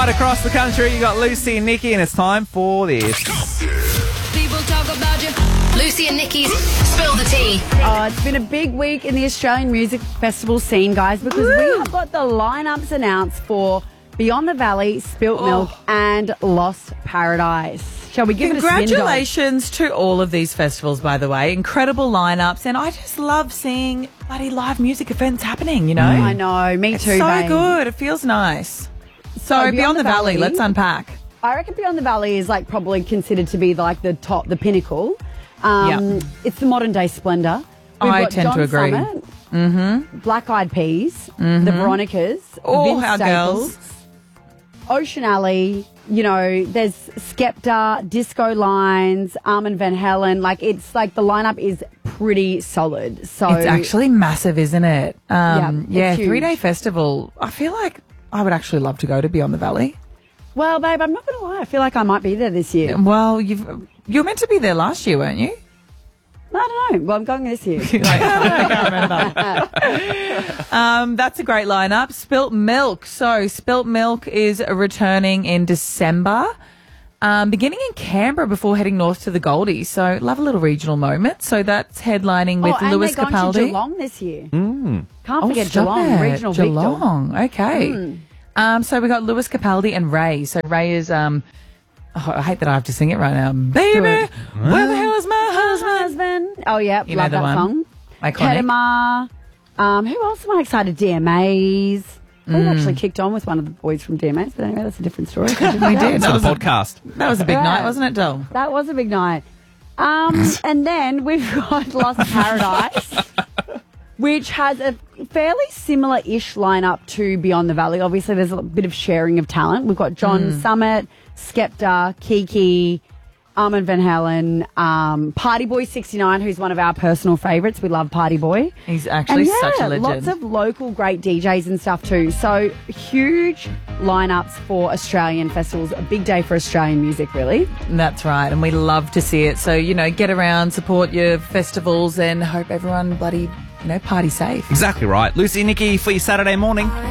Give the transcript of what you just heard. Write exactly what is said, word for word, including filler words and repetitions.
Right across the country, you got Lucy and Nikki, and it's time for this. People talk about you. Lucy and Nikki's Spill the Tea. Oh, it's been a big week in the Australian music festival scene, guys, because Woo! we have got the lineups announced for Beyond the Valley, Spilt Oh. Milk, and Lost Paradise. Shall we give it a spin, guys? Congratulations to all of these festivals, by the way. Incredible lineups, and I just love seeing bloody live music events happening, you know? I know, me It's too, so babe. good. It feels nice. So, Beyond Beyond, the the, Valley, Valley, let's unpack. I reckon Beyond the Valley is like probably considered to be like the top, the pinnacle. Um, Yep. It's the modern day Splendour. We've I got tend John to agree. Summit, mm-hmm. Black Eyed Peas, the Veronicas, Oh, Vince our Staples, girls. Ocean Alley. You know, there's Skepta, Disco Lines, Armand Van Halen. Like, it's like the lineup is pretty solid. So It's actually massive, isn't it? Um, Yeah, yeah, it's huge. three-day festival. I feel like I would actually love to go to Beyond the Valley. well, babe, I'm not going to lie. I feel like I might be there this year. Well, you've you were meant to be there last year, weren't you? I don't know. Well, I'm going this year. Like, I can't remember. um, that's a great lineup. Spilt Milk. So, Spilt Milk is returning in December, um, beginning in Canberra before heading north to the Goldie. So, love a little regional moment. So, that's headlining with oh, and Lewis they're going Capaldi. to Geelong this year. Mm. Can't Oh, forget stop Geelong, it. regional Victor. Geelong. Okay. Um, so, we got Lewis Capaldi and Ray. So, Ray is. Um, oh, I hate that I have to sing it right now. Baby, Good. where the hell is my husband? Husband. Oh, yeah. You know love the that one. song. Iconic. Kedema. Um, who else am I excited? D M As. We've Mm. actually kicked on with one of the boys from D M As, but anyway, that's a different story. We did. It's That a was a, podcast. that was a big Yeah. night, wasn't it, Dol? That was a big night. Um, and then we've got Lost Paradise, which has a fairly similar-ish lineup to Beyond the Valley. Obviously, there's a bit of sharing of talent. We've got John Summit, Skepta, Kiki, Armand Van Halen, um, Party Boy sixty-nine, who's one of our personal favourites. We love Party Boy. He's actually And yeah, such a legend. lots of local great D Js and stuff too. So huge lineups for Australian festivals. A big day for Australian music, really. That's right, and we love to see it. So, you know, get around, support your festivals, and hope everyone bloody, you know, party safe. Exactly right. Lucy and Nikki for your Saturday morning.